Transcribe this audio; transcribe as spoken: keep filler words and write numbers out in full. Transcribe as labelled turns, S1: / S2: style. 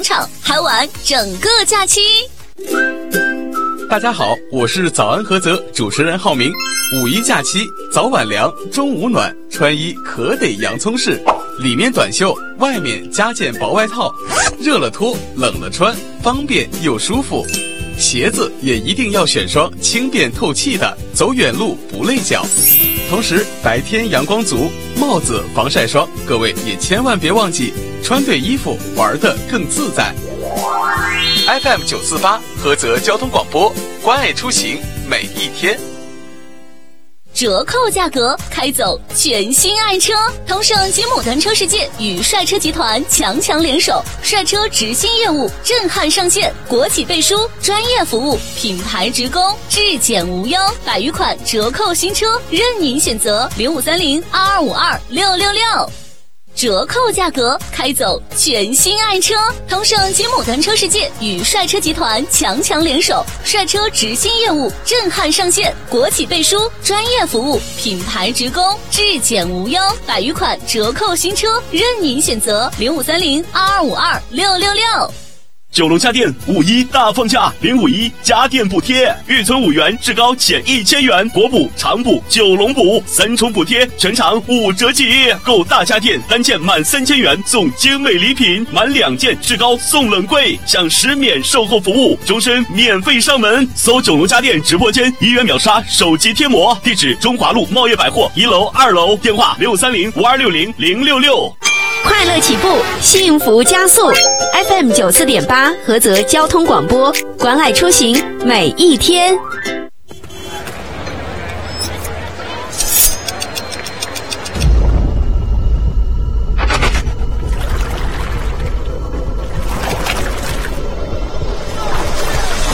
S1: 场，嗨玩整个假期。
S2: 大家好，我是早安菏泽主持人浩明。五一假期，早晚凉，中午暖，穿衣可得洋葱式，里面短袖，外面加件薄外套，热了脱，冷了穿，方便又舒服。鞋子也一定要选双轻便透气的，走远路不累脚。同时白天阳光足，帽子、防晒霜，各位也千万别忘记穿对衣服，玩得更自在。F M 九四八菏泽交通广播，关爱出行每一天。
S1: 折扣价格，开走全新爱车。同盛吉姆单车世界与帅车集团强强联手，帅车直信业务震撼上线，国企背书，专业服务，品牌直供，质检无忧，百余款折扣新车任您选择。零五三零二二五二六六六。折扣价格，开走全新爱车。同盛吉姆单车世界与帅车集团强强联手，帅车直信业务震撼上线，国企背书，专业服务，品牌直供，质检无忧，百余款折扣新车任您选择。零五三零二二五二六六六。
S3: 九龙家电五一大放价，零五一家电补贴，预存五元，至高减一千元，国补、长补、九龙补三重补贴，全场五折起。购大家电单件满三千元送精美礼品，满两件至高送冷柜，享十免售后服务，终身免费上门。搜九龙家电直播间，一元秒杀手机贴膜，地址中华路茂业百货一楼、二楼，电话六三零五二六零零六六。
S4: 快乐起步，幸福加速。F M 九四点八菏泽交通广播，关爱出行每一天。